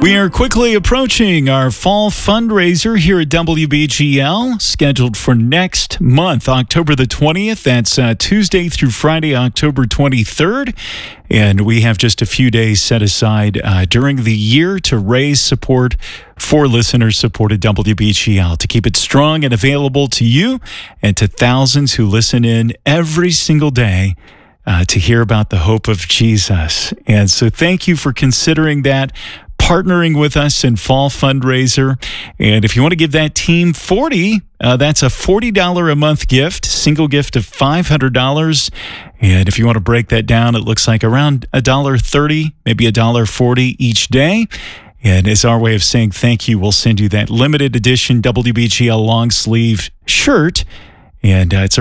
We are quickly approaching our fall fundraiser here at WBGL, scheduled for next month, October the 20th. That's Tuesday through Friday, October 23rd. And we have just a few days set aside during the year to raise support for listener-supported WBGL, to keep it strong and available to you and to thousands who listen in every single day to hear about the hope of Jesus. And so thank you for considering that, partnering with us in fall fundraiser. And if you want to give that team 40, that's a $40 a month gift, single gift of $500. And if you want to break that down, it looks like around $1.30, maybe $1.40 each day. And as our way of saying thank you, we'll send you that limited edition WBGL long sleeve shirt. And it's a